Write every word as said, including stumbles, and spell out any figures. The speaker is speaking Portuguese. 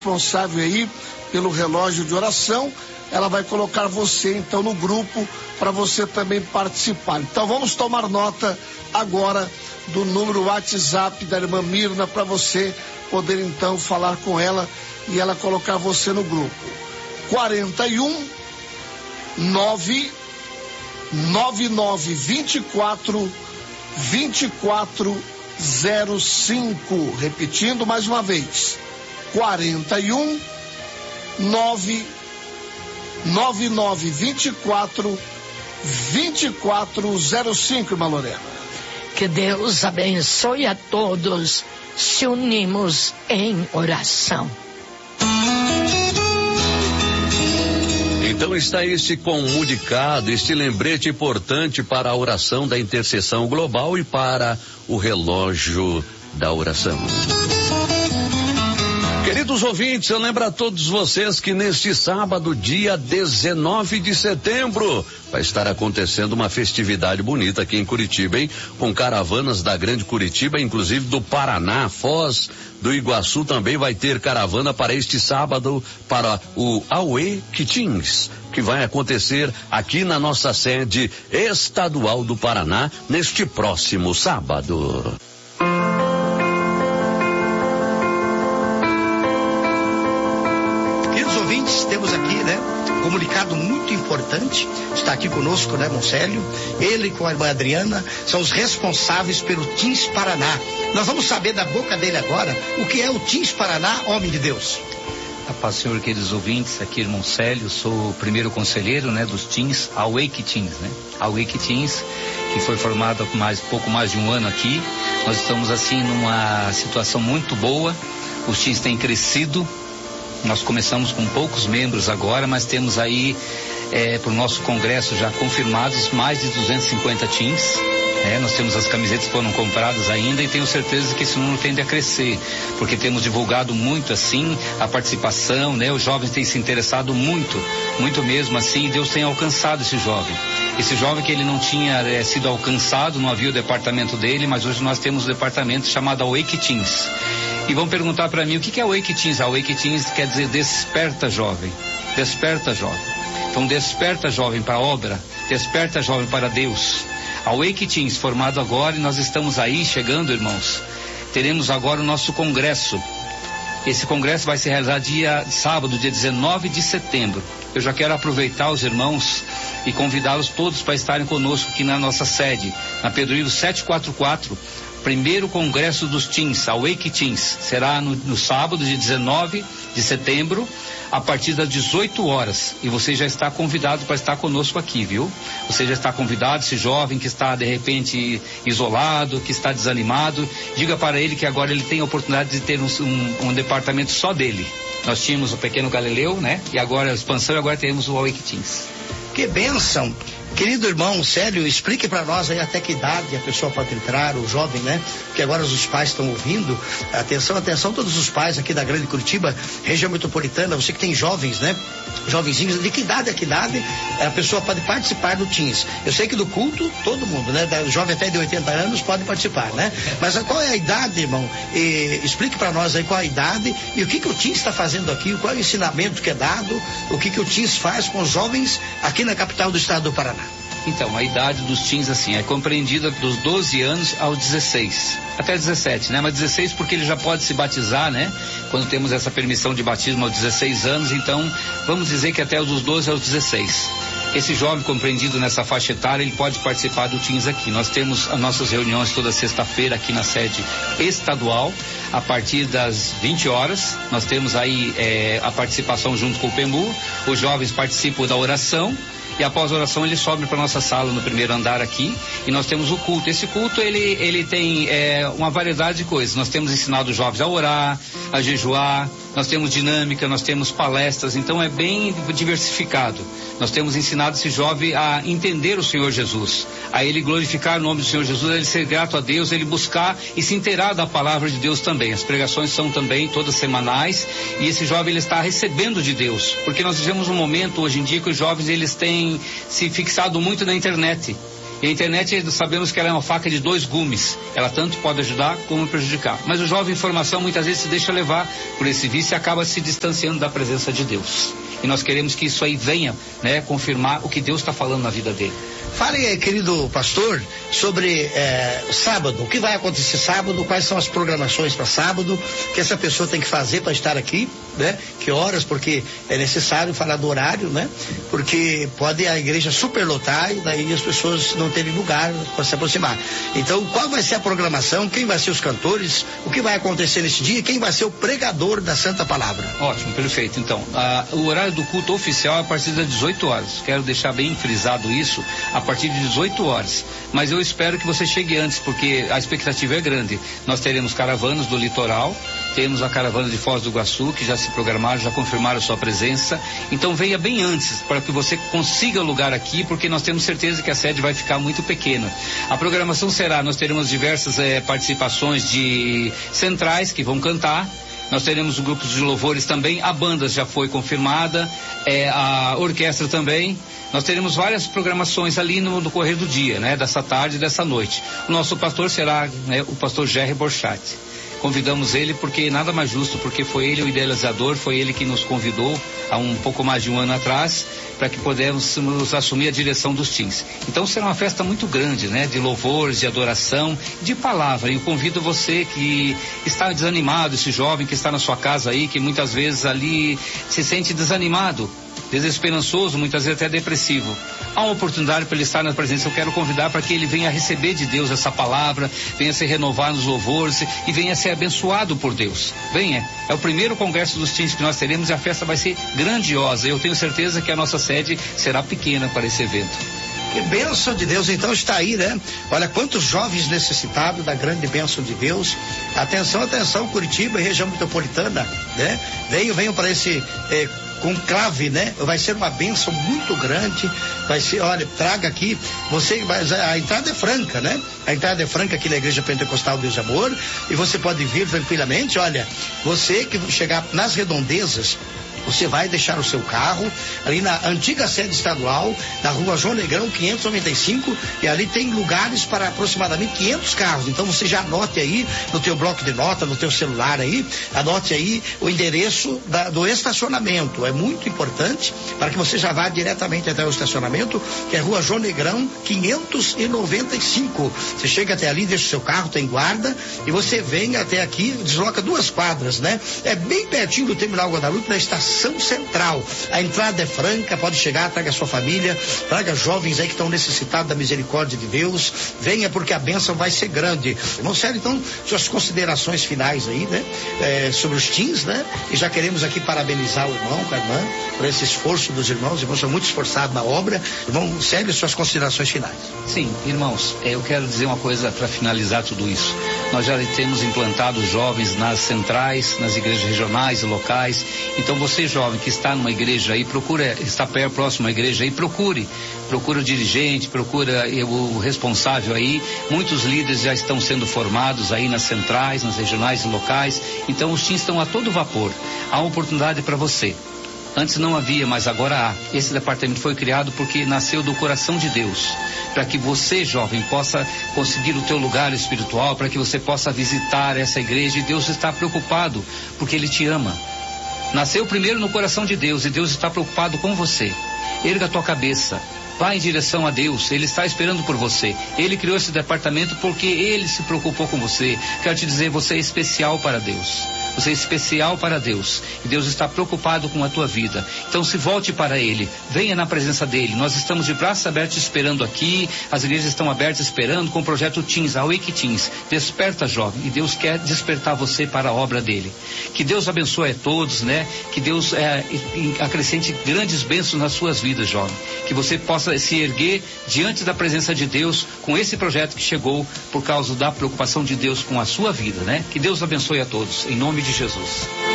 responsável aí pelo relógio de oração, ela vai colocar você então no grupo para você também participar. Então vamos tomar nota agora do número WhatsApp da irmã Mirna para você poder então falar com ela e ela colocar você no grupo. quarenta e um, nove, nove nove vinte e quatro, vinte e quatro zero cinco. Repetindo mais uma vez. quarenta e um, nove, nove nove vinte e quatro, vinte e quatro zero cinco, irmã Lorena. Que Deus abençoe a todos. Se unimos em oração. Então está este comunicado, este lembrete importante para a oração da intercessão global e para o relógio da oração. Queridos ouvintes, eu lembro a todos vocês que neste sábado, dia dezenove de setembro, vai estar acontecendo uma festividade bonita aqui em Curitiba, hein? Com caravanas da Grande Curitiba, inclusive do Paraná, Foz do Iguaçu também vai ter caravana para este sábado para o Auê-Quitins, que vai acontecer aqui na nossa sede estadual do Paraná neste próximo sábado. Temos aqui, né, um comunicado muito importante. Está aqui conosco, né, Moncélio. Ele com a irmã Adriana são os responsáveis pelo Teens Paraná. Nós vamos saber da boca dele agora o que é o Teens Paraná, homem de Deus. A paz, Senhor, queridos ouvintes, aqui irmão Célio, sou o primeiro conselheiro, né, dos Teens, Awake Teens, né? Awake Teens, que foi formado há mais, pouco mais de um ano aqui. Nós estamos assim numa situação muito boa. Os Teens têm crescido. Nós começamos com poucos membros agora, mas temos aí é, para o nosso congresso já confirmados mais de duzentos e cinquenta teens. É, nós temos as camisetas que foram compradas ainda e tenho certeza que esse número tende a crescer, porque temos divulgado muito assim a participação, né? Os jovens têm se interessado muito, muito mesmo assim, e Deus tem alcançado esse jovem. Esse jovem que ele não tinha é, sido alcançado, não havia o departamento dele, mas hoje nós temos um departamento chamado Awake Teens. E vão perguntar para mim o que é Awake Teens. Awake Teens quer dizer desperta jovem, desperta jovem. Então desperta jovem para a obra, desperta jovem para Deus. Awake Teens formado agora e nós estamos aí chegando, irmãos. Teremos agora o nosso congresso. Esse congresso vai se realizar dia sábado, dia dezenove de setembro. Eu já quero aproveitar os irmãos e convidá-los todos para estarem conosco aqui na nossa sede, na Pedro Ivo setecentos e quarenta e quatro. Primeiro congresso dos Teens, Awake Teens, será no, no sábado, dia dezenove de setembro, a partir das dezoito horas. E você já está convidado para estar conosco aqui, viu? Você já está convidado, esse jovem que está de repente isolado, que está desanimado, diga para ele que agora ele tem a oportunidade de ter um, um, um departamento só dele. Nós tínhamos o Pequeno Galileu, né? E agora a expansão, agora temos o Awake Teens. Que bênção! Querido irmão Célio, explique para nós aí até que idade a pessoa pode entrar, o jovem, né? Porque agora os pais estão ouvindo. Atenção, atenção, todos os pais aqui da Grande Curitiba, região metropolitana, você que tem jovens, né? Jovenzinhos, de que idade a que idade a pessoa pode participar do Teens? Eu sei que do culto, todo mundo, né? Da jovem até de oitenta anos pode participar, né? Mas qual é a idade, irmão? E, explique para nós aí qual a idade e o que que o Teens está fazendo aqui, qual é o ensinamento que é dado, o que que o Teens faz com os jovens aqui na capital do estado do Paraná. Então, a idade dos teens, assim, é compreendida dos doze anos aos dezesseis. Até dezessete, né? Mas dezesseis porque ele já pode se batizar, né? Quando temos essa permissão de batismo aos dezesseis anos, então, vamos dizer que até os doze aos dezesseis. Esse jovem compreendido nessa faixa etária, ele pode participar do Teens aqui. Nós temos as nossas reuniões toda sexta-feira aqui na sede estadual, a partir das vinte horas. Nós temos aí é, a participação junto com o P E M U. Os jovens participam da oração. E após a oração ele sobe para nossa sala no primeiro andar aqui e nós temos o culto. Esse culto ele, ele tem é, uma variedade de coisas. Nós temos ensinado os jovens a orar, a jejuar, nós temos dinâmica, nós temos palestras, então é bem diversificado. Nós temos ensinado esse jovem a entender o Senhor Jesus, a ele glorificar o nome do Senhor Jesus, a ele ser grato a Deus, a ele buscar e se inteirar da palavra de Deus também. As pregações são também todas semanais e esse jovem ele está recebendo de Deus, porque nós vivemos um momento hoje em dia que os jovens eles têm se fixado muito na internet. E a internet, sabemos que ela é uma faca de dois gumes. Ela tanto pode ajudar como prejudicar. Mas o jovem em formação muitas vezes se deixa levar por esse vício e acaba se distanciando da presença de Deus. E nós queremos que isso aí venha, né, confirmar o que Deus está falando na vida dele. Fale, querido pastor, sobre é, sábado. O que vai acontecer sábado? Quais são as programações para sábado? O que essa pessoa tem que fazer para estar aqui, né? Que horas? Porque é necessário falar do horário, né? Porque pode a igreja superlotar e daí as pessoas não terem lugar para se aproximar. Então, qual vai ser a programação? Quem vai ser os cantores? O que vai acontecer nesse dia? Quem vai ser o pregador da Santa Palavra? Ótimo, perfeito. Então, a, o horário do culto oficial é a partir das dezoito horas. Quero deixar bem frisado isso, a partir de dezoito horas. Mas eu espero que você chegue antes, porque a expectativa é grande. Nós teremos caravanas do litoral, temos a caravana de Foz do Iguaçu, que já se programaram, já confirmaram sua presença. Então venha bem antes, para que você consiga lugar aqui, porque nós temos certeza que a sede vai ficar muito pequena. A programação será, nós teremos diversas eh, participações de centrais que vão cantar. Nós teremos grupos de louvores também, a banda já foi confirmada, é, a orquestra também. Nós teremos várias programações ali no, no correr do dia, né? Dessa tarde e dessa noite. O nosso pastor será, né, o pastor Jerry Borchat. Convidamos ele porque nada mais justo, porque foi ele o idealizador, foi ele que nos convidou há um pouco mais de um ano atrás, para que pudéssemos assumir a direção dos teens. Então será uma festa muito grande, né? De louvores, de adoração, de palavra. E eu convido você que está desanimado, esse jovem que está na sua casa aí, que muitas vezes ali se sente desanimado, desesperançoso, muitas vezes até depressivo. Há uma oportunidade para ele estar na presença. Eu quero convidar para que ele venha receber de Deus essa palavra, venha se renovar nos louvores e venha ser abençoado por Deus. Venha, é o primeiro congresso dos teens que nós teremos e a festa vai ser grandiosa. Eu tenho certeza que a nossa sede será pequena para esse evento. Que bênção de Deus, então está aí, né? Olha quantos jovens necessitados da grande bênção de Deus. Atenção, atenção, Curitiba e região metropolitana, né? Venham, venham para esse eh, conclave, né? Vai ser uma bênção muito grande. Vai ser, olha, traga aqui, você, mas a entrada é franca, né? A entrada é franca aqui na Igreja Pentecostal Deus de Amor e você pode vir tranquilamente. Olha, você que chegar nas redondezas, você vai deixar o seu carro ali na antiga sede estadual, na rua João Negrão quinhentos e noventa e cinco, e ali tem lugares para aproximadamente quinhentos carros. Então você já anote aí no teu bloco de nota, no teu celular aí, anote aí o endereço da, do estacionamento. É muito importante para que você já vá diretamente até o estacionamento, que é rua João Negrão quinhentos e noventa e cinco. Você chega até ali, deixa o seu carro, tem guarda, e você vem até aqui, desloca duas quadras, né? É bem pertinho do Terminal Guadalupe, na estação Central. A entrada é franca, pode chegar, traga a sua família, traga jovens aí que estão necessitados da misericórdia de Deus. Venha porque a bênção vai ser grande. Irmão Célio, então, suas considerações finais aí, né? É, sobre os teens, né? E já queremos aqui parabenizar o irmão, a irmã, por esse esforço dos irmãos. Os irmãos são muito esforçados na obra. Irmão Célio, suas considerações finais. Sim, irmãos, eu quero dizer uma coisa para finalizar tudo isso. Nós já temos implantado jovens nas centrais, nas igrejas regionais e locais. Então você, jovem que está numa igreja aí, procura, está perto, próximo à igreja aí, procure, procura o dirigente, procura o responsável aí. Muitos líderes já estão sendo formados aí nas centrais, nas regionais e locais. Então os teens estão a todo vapor. Há uma oportunidade para você. Antes não havia, mas agora há. Esse departamento foi criado porque nasceu do coração de Deus, para que você, jovem, possa conseguir o teu lugar espiritual, para que você possa visitar essa igreja. E Deus está preocupado porque Ele te ama. Nasceu primeiro no coração de Deus e Deus está preocupado com você. Erga a tua cabeça, vá em direção a Deus. Ele está esperando por você. Ele criou esse departamento porque Ele se preocupou com você. Quero te dizer, você é especial para Deus. Você é especial para Deus. E Deus está preocupado com a tua vida. Então se volte para Ele. Venha na presença dEle. Nós estamos de braços abertos esperando aqui. As igrejas estão abertas esperando com o projeto Teens, a Wake Teens. Desperta, jovem. E Deus quer despertar você para a obra dEle. Que Deus abençoe a todos, né? Que Deus é, acrescente grandes bênçãos nas suas vidas, jovem. Que você possa se erguer diante da presença de Deus com esse projeto que chegou por causa da preocupação de Deus com a sua vida, né? Que Deus abençoe a todos. Em nome de Jesus.